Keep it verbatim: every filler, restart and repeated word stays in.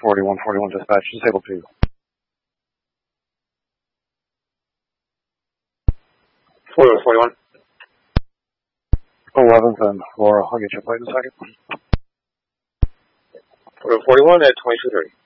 forty-one forty-one dispatch, disabled please. forty-one forty-one. eleventh and Laurel, I'll get your plate in a second. forty-one forty-one at twenty-two thirty.